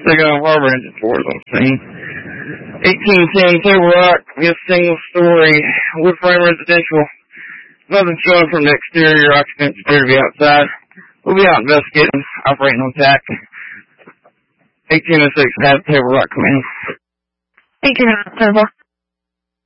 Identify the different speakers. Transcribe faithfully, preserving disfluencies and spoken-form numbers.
Speaker 1: Second off Harbor Engine four is on scene. eighteen ten Table Rock, this single story, wood frame residential. Nothing showing from the exterior. Occupants appear to be outside. We'll be out investigating, operating on T A C. eighteen oh six has Table Rock come in.
Speaker 2: eighteen oh six,